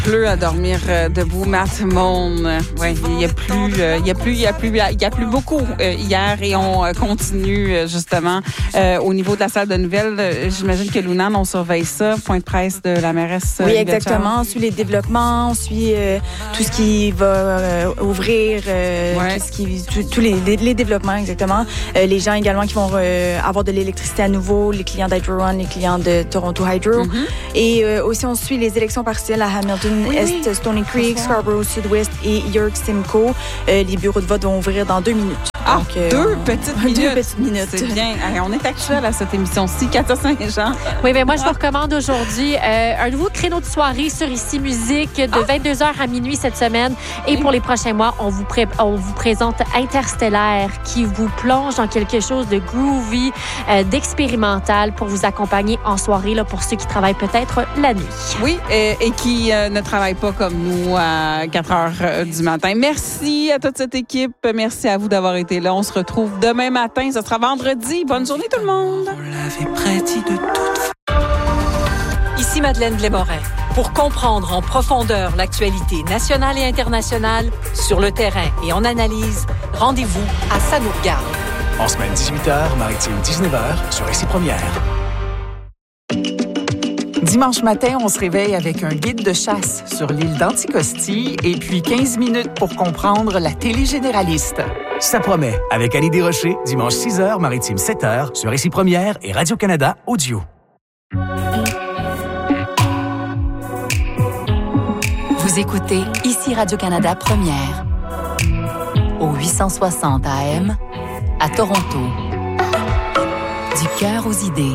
Pleut à dormir debout, Matt Moon. Ouais, il y a plus beaucoup hier et on continue justement au niveau de la salle de nouvelles. J'imagine que Luna, on surveille ça. Point de presse de la mairesse. Oui, exactement. On suit les développements, on suit tout ce qui va ouvrir, tous les développements exactement. Les gens également qui vont avoir de l'électricité à nouveau, les clients d'Hydro One, les clients de Toronto Hydro. Et aussi on suit les élections partielles à Hamilton Est, Stoney Creek, Scarborough Sud-Ouest et York Simcoe. Les bureaux de vote vont ouvrir dans 2 minutes. Donc, deux petites minutes. C'est bien. Allez, on est actuel à cette émission-ci. Katia Saint-Jean. Oui, mais moi, je vous recommande aujourd'hui un nouveau créneau de soirée sur Ici Musique de 22h à minuit cette semaine. Et pour les prochains mois, on vous présente Interstellaire qui vous plonge dans quelque chose de groovy, d'expérimental pour vous accompagner en soirée là, pour ceux qui travaillent peut-être la nuit. Oui, et qui ne travaillent pas comme nous à 4 heures du matin. Merci à toute cette équipe. Merci à vous d'avoir été là. On se retrouve demain matin. Ce sera vendredi. Bonne journée tout le monde. On l'avait prédit de toute. Ici Madeleine Blais-Morin. Pour comprendre en profondeur l'actualité nationale et internationale, sur le terrain et en analyse, rendez-vous à Ça nous regarde. En semaine 18h, maritime 19h, sur Ici Première. Dimanche matin, on se réveille avec un guide de chasse sur l'île d'Anticosti et puis 15 minutes pour comprendre la télé généraliste. Ça promet, avec Annie Desrochers, dimanche 6h, maritime 7h, sur Ici Première et Radio-Canada Audio. Vous écoutez Ici Radio-Canada Première, au 860 AM, à Toronto. Du cœur aux idées.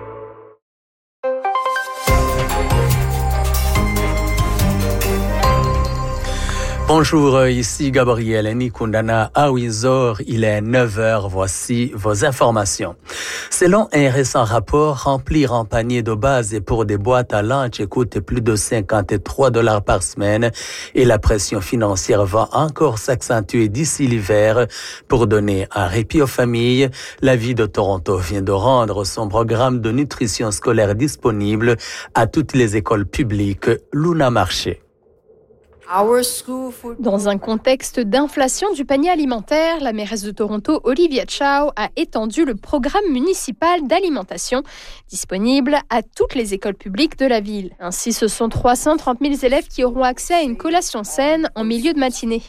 Bonjour, ici Gabriel Nikundana à Windsor. Il est 9h. Voici vos informations. Selon un récent rapport, remplir un panier de base pour des boîtes à lunch coûte plus de $53 par semaine et la pression financière va encore s'accentuer d'ici l'hiver. Pour donner un répit aux familles, la ville de Toronto vient de rendre son programme de nutrition scolaire disponible à toutes les écoles publiques. Luna Marché. Dans un contexte d'inflation du panier alimentaire, la mairesse de Toronto, Olivia Chow, a étendu le programme municipal d'alimentation disponible à toutes les écoles publiques de la ville. Ainsi, ce sont 330 000 élèves qui auront accès à une collation saine en milieu de matinée.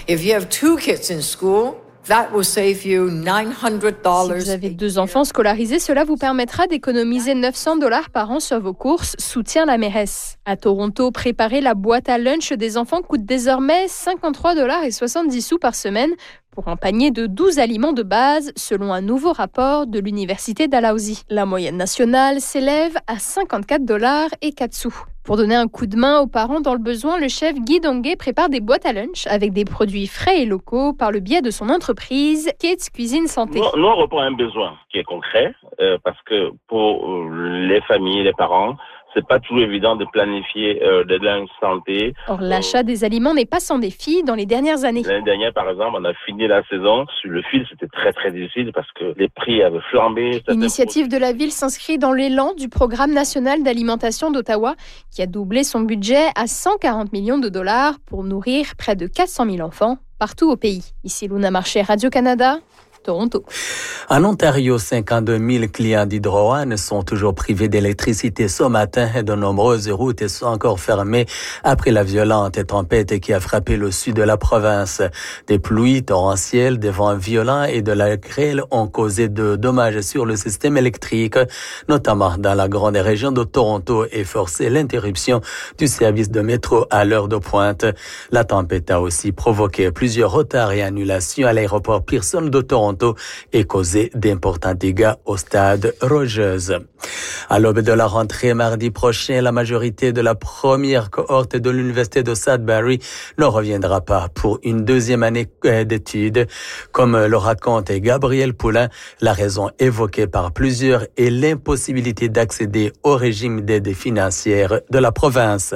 Si vous avez 2 enfants scolarisés, cela vous permettra d'économiser $900 par an sur vos courses, soutient la mairesse. À Toronto, préparer la boîte à lunch des enfants coûte désormais $53,70 par semaine pour un panier de 12 aliments de base, selon un nouveau rapport de l'Université Dalhousie. La moyenne nationale s'élève à $54,04. Pour donner un coup de main aux parents dans le besoin, le chef Guy Donguet prépare des boîtes à lunch avec des produits frais et locaux par le biais de son entreprise Kids Cuisine Santé. Nous, on répond à un besoin qui est concret parce que pour les familles, les parents, c'est pas toujours évident de planifier des lunchs santé. Or, l'achat des aliments n'est pas sans défi dans les dernières années. L'année dernière, par exemple, on a fini la saison. Sur le fil, c'était très, très difficile parce que les prix avaient flambé. L'initiative de la ville s'inscrit dans l'élan du Programme national d'alimentation d'Ottawa qui a doublé son budget à $140 millions pour nourrir près de 400 000 enfants partout au pays. Ici Luna Marché, Radio-Canada. Toronto. En Ontario, 52 000 clients d'Hydro One sont toujours privés d'électricité ce matin et de nombreuses routes sont encore fermées après la violente tempête qui a frappé le sud de la province. Des pluies torrentielles, des vents violents et de la grêle ont causé de dommages sur le système électrique, notamment dans la grande région de Toronto et forcé l'interruption du service de métro à l'heure de pointe. La tempête a aussi provoqué plusieurs retards et annulations à l'aéroport Pearson de Toronto et causé d'importants dégâts au stade Rogers. À l'aube de la rentrée mardi prochain, la majorité de la première cohorte de l'Université de Sudbury ne reviendra pas pour une deuxième année d'études. Comme le raconte Gabriel Poulin, la raison évoquée par plusieurs est l'impossibilité d'accéder au régime d'aide financière de la province.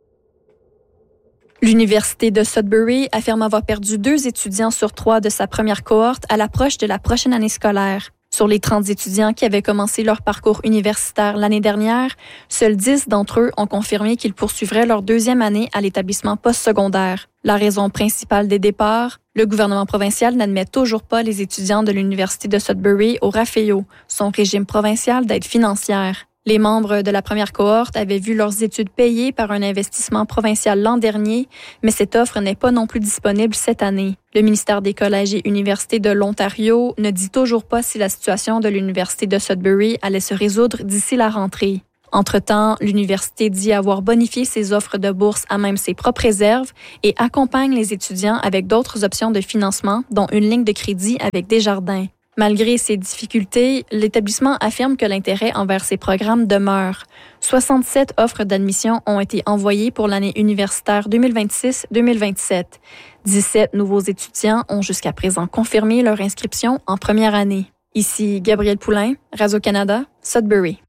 L'Université de Sudbury affirme avoir perdu 2 étudiants sur 3 de sa première cohorte à l'approche de la prochaine année scolaire. Sur les 30 étudiants qui avaient commencé leur parcours universitaire l'année dernière, seuls 10 d'entre eux ont confirmé qu'ils poursuivraient leur deuxième année à l'établissement postsecondaire. La raison principale des départs, le gouvernement provincial n'admet toujours pas les étudiants de l'Université de Sudbury au RAFEO, son régime provincial d'aide financière. Les membres de la première cohorte avaient vu leurs études payées par un investissement provincial l'an dernier, mais cette offre n'est pas non plus disponible cette année. Le ministère des Collèges et Universités de l'Ontario ne dit toujours pas si la situation de l'Université de Sudbury allait se résoudre d'ici la rentrée. Entre-temps, l'université dit avoir bonifié ses offres de bourse à même ses propres réserves et accompagne les étudiants avec d'autres options de financement, dont une ligne de crédit avec Desjardins. Malgré ces difficultés, l'établissement affirme que l'intérêt envers ces programmes demeure. 67 offres d'admission ont été envoyées pour l'année universitaire 2026-2027. 17 nouveaux étudiants ont jusqu'à présent confirmé leur inscription en première année. Ici Gabrielle Poulain, Radio-Canada, Sudbury.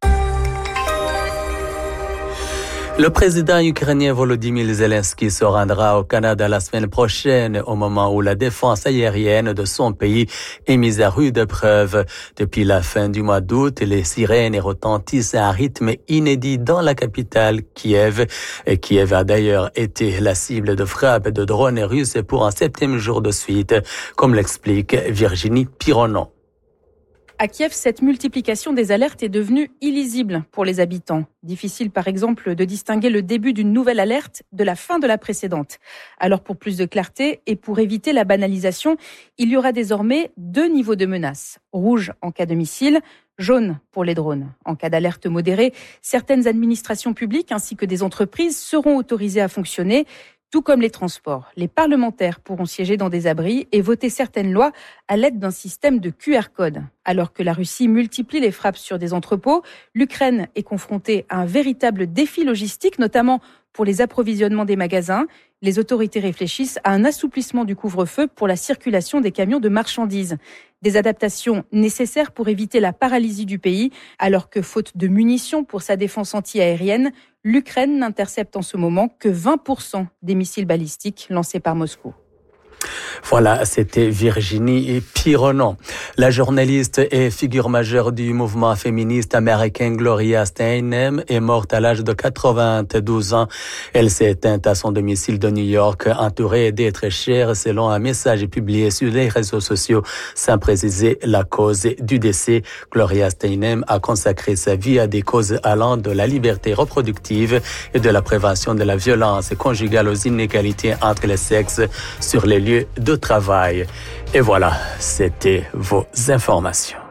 Le président ukrainien Volodymyr Zelensky se rendra au Canada la semaine prochaine, au moment où la défense aérienne de son pays est mise à rude épreuve. Depuis la fin du mois d'août, les sirènes retentissent à un rythme inédit dans la capitale, Kiev. Et Kiev a d'ailleurs été la cible de frappes de drones russes pour un 7e jour de suite, comme l'explique Virginie Pironon. À Kiev, cette multiplication des alertes est devenue illisible pour les habitants. Difficile, par exemple, de distinguer le début d'une nouvelle alerte de la fin de la précédente. Alors, pour plus de clarté et pour éviter la banalisation, il y aura désormais 2 niveaux de menace. Rouge en cas de missile, jaune pour les drones. En cas d'alerte modérée, certaines administrations publiques ainsi que des entreprises seront autorisées à fonctionner, tout comme les transports. Les parlementaires pourront siéger dans des abris et voter certaines lois à l'aide d'un système de QR code. Alors que la Russie multiplie les frappes sur des entrepôts, l'Ukraine est confrontée à un véritable défi logistique, notamment pour les approvisionnements des magasins. Les autorités réfléchissent à un assouplissement du couvre-feu pour la circulation des camions de marchandises. Des adaptations nécessaires pour éviter la paralysie du pays, alors que faute de munitions pour sa défense anti-aérienne, l'Ukraine n'intercepte en ce moment que 20% des missiles balistiques lancés par Moscou. Voilà, c'était Virginie Pironon. La journaliste et figure majeure du mouvement féministe américain Gloria Steinem est morte à l'âge de 92 ans. Elle s'est éteinte à son domicile de New York, entourée d'êtres chers, selon un message publié sur les réseaux sociaux, sans préciser la cause du décès. Gloria Steinem a consacré sa vie à des causes allant de la liberté reproductive et de la prévention de la violence conjugale aux inégalités entre les sexes sur les lieux de travail. Et voilà, c'était vos informations.